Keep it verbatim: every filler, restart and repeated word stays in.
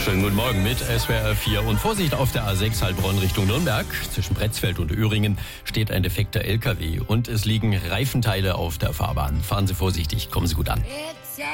Schönen guten Morgen mit S W R vier und Vorsicht auf der A sechs Heilbronn Richtung Nürnberg. Zwischen Pretzfeld und Öhringen steht ein defekter L K W und es liegen Reifenteile auf der Fahrbahn. Fahren Sie vorsichtig, kommen Sie gut an.